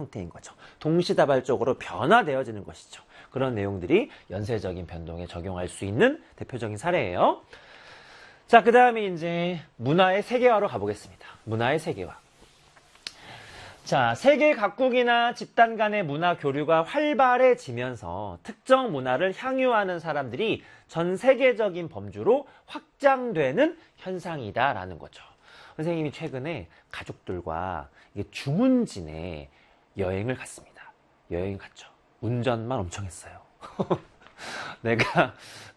상태인 거죠. 동시다발적으로 변화되어지는 것이죠. 그런 내용들이 연쇄적인 변동에 적용할 수 있는 대표적인 사례예요. 자, 그 다음에 이제 문화의 세계화로 가보겠습니다. 문화의 세계화. 자, 세계 각국이나 집단 간의 문화 교류가 활발해지면서 특정 문화를 향유하는 사람들이 전 세계적인 범주로 확장되는 현상이다라는 거죠. 선생님이 최근에 가족들과 주문진에 여행을 갔습니다. 여행 갔죠. 운전만 엄청 했어요. 내가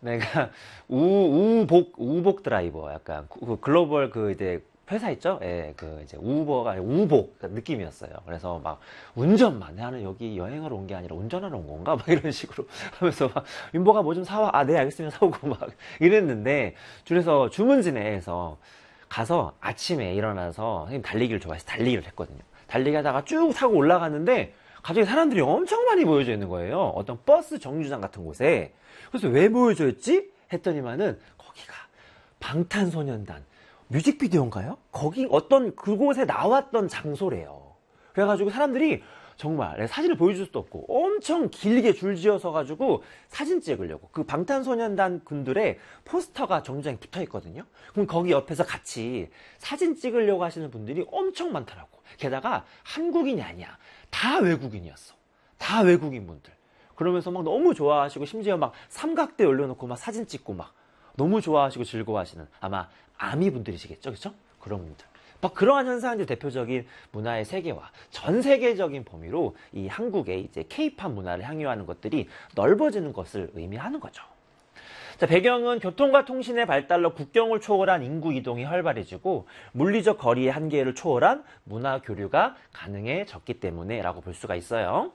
우복 드라이버, 약간 글로벌 이제 회사 있죠? 예, 이제 우버가 아니라 우복 느낌이었어요. 그래서 막 운전만, 나는 여기 여행을 온 게 아니라 운전하러 온 건가? 막 이런 식으로 하면서 막 윤보가 뭐 좀 사와. 아, 네, 알겠습니다. 사오고 막 이랬는데, 줄에서 주문진에서 가서 아침에 일어나서 선생님 달리기를 좋아해서 달리기를 했거든요. 달리기 하다가 쭉 타고 올라갔는데 갑자기 사람들이 엄청 많이 모여져 있는 거예요. 어떤 버스 정류장 같은 곳에. 그래서 왜 모여져 있지? 했더니만은 거기가 방탄소년단 뮤직비디오인가요? 거기 어떤 그곳에 나왔던 장소래요. 그래가지고 사람들이 정말 사진을 보여줄 수도 없고 엄청 길게 줄지어서 가지고 사진 찍으려고, 그 방탄소년단 군들의 포스터가 정류장에 붙어 있거든요. 그럼 거기 옆에서 같이 사진 찍으려고 하시는 분들이 엄청 많더라고. 게다가 한국인이 아니야. 다 외국인이었어. 다 외국인 분들. 그러면서 막 너무 좋아하시고, 심지어 막 삼각대 올려놓고 막 사진 찍고 막 너무 좋아하시고 즐거워하시는, 아마 아미 분들이시겠죠, 그렇죠? 그런 분들. 막 그러한 현상이 대표적인 문화의 세계화, 전 세계적인 범위로 이 한국의 이제 K-팝 문화를 향유하는 것들이 넓어지는 것을 의미하는 거죠. 자, 배경은 교통과 통신의 발달로 국경을 초월한 인구 이동이 활발해지고 물리적 거리의 한계를 초월한 문화 교류가 가능해졌기 때문에라고 볼 수가 있어요.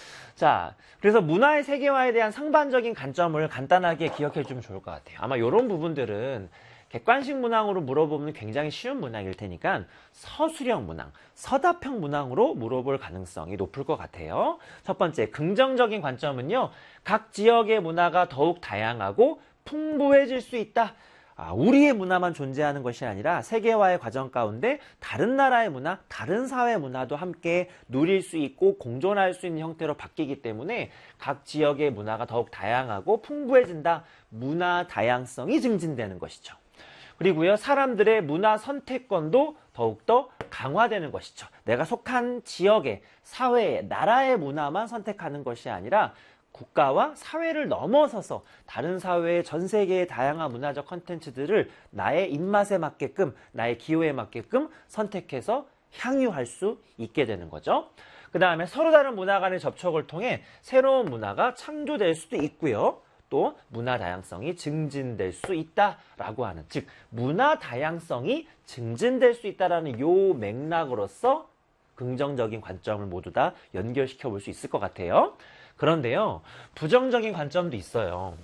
자, 그래서 문화의 세계화에 대한 상반적인 관점을 간단하게 기억해 주면 좋을 것 같아요. 아마 이런 부분들은 객관식 문항으로 물어보면 굉장히 쉬운 문항일 테니까 서술형 문항, 서답형 문항으로 물어볼 가능성이 높을 것 같아요. 첫 번째, 긍정적인 관점은요, 각 지역의 문화가 더욱 다양하고 풍부해질 수 있다. 우리의 문화만 존재하는 것이 아니라 세계화의 과정 가운데 다른 나라의 문화, 다른 사회 문화도 함께 누릴 수 있고 공존할 수 있는 형태로 바뀌기 때문에 각 지역의 문화가 더욱 다양하고 풍부해진다. 문화 다양성이 증진되는 것이죠. 그리고요, 사람들의 문화 선택권도 더욱더 강화되는 것이죠. 내가 속한 지역의, 사회의, 나라의 문화만 선택하는 것이 아니라 국가와 사회를 넘어서서 다른 사회의 전 세계의 다양한 문화적 컨텐츠들을 나의 입맛에 맞게끔, 나의 기호에 맞게끔 선택해서 향유할 수 있게 되는 거죠. 그 다음에 서로 다른 문화 간의 접촉을 통해 새로운 문화가 창조될 수도 있고요. 또 문화 다양성이 증진될 수 있다라고 하는, 즉 문화 다양성이 증진될 수 있다라는 요 맥락으로서 긍정적인 관점을 모두 다 연결시켜 볼 수 있을 것 같아요. 그런데요, 부정적인 관점도 있어요.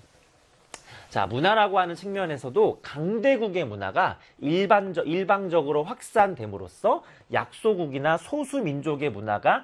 자, 문화라고 하는 측면에서도 강대국의 문화가 일방적으로 확산됨으로써 약소국이나 소수민족의 문화가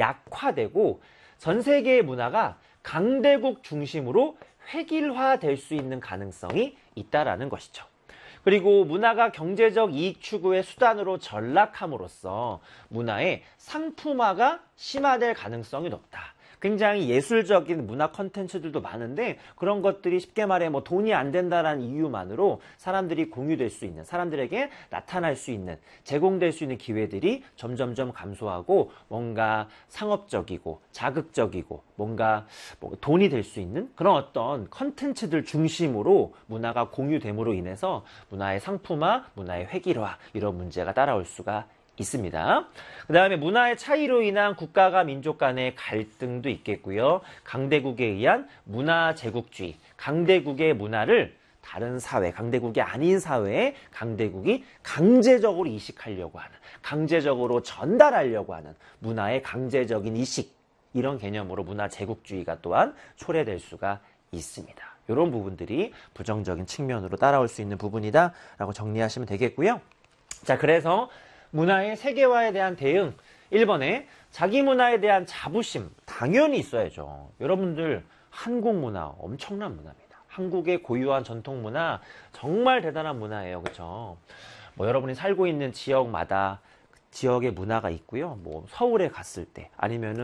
약화되고 전 세계의 문화가 강대국 중심으로 획일화될 수 있는 가능성이 있다라는 것이죠. 그리고 문화가 경제적 이익 추구의 수단으로 전락함으로써 문화의 상품화가 심화될 가능성이 높다. 굉장히 예술적인 문화 콘텐츠들도 많은데 그런 것들이 쉽게 말해 뭐 돈이 안 된다라는 이유만으로 사람들이 공유될 수 있는, 사람들에게 나타날 수 있는, 제공될 수 있는 기회들이 점점점 감소하고 뭔가 상업적이고 자극적이고 뭔가 돈이 될 수 있는 그런 어떤 콘텐츠들 중심으로 문화가 공유됨으로 인해서 문화의 상품화, 문화의 획일화 이런 문제가 따라올 수가 있습니다. 그 다음에 문화의 차이로 인한 국가가 민족 간의 갈등도 있겠고요. 강대국에 의한 문화 제국주의, 강대국의 문화를 다른 사회, 강대국이 아닌 사회에 강대국이 강제적으로 이식하려고 하는, 강제적으로 전달하려고 하는 문화의 강제적인 이식, 이런 개념으로 문화 제국주의가 또한 초래될 수가 있습니다. 이런 부분들이 부정적인 측면으로 따라올 수 있는 부분이다 라고 정리하시면 되겠고요. 자, 그래서 문화의 세계화에 대한 대응, 1번에 자기 문화에 대한 자부심 당연히 있어야죠. 여러분들 한국 문화 엄청난 문화입니다. 한국의 고유한 전통 문화 정말 대단한 문화예요. 그렇죠? 뭐 여러분이 살고 있는 지역마다 지역의 문화가 있고요. 뭐 서울에 갔을 때 아니면은